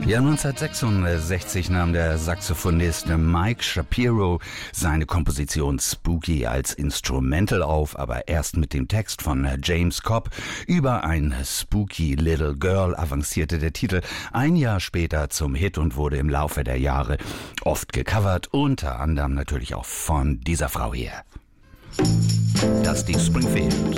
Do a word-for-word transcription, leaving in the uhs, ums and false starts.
Ja, neunzehnhundertsechsundsechzig nahm der Saxophonist Mike Shapiro seine Komposition Spooky als Instrumental auf, aber erst mit dem Text von James Cobb. Über ein Spooky Little Girl avancierte der Titel ein Jahr später zum Hit und wurde im Laufe der Jahre oft gecovert, unter anderem natürlich auch von dieser Frau hier. Dusty Springfield.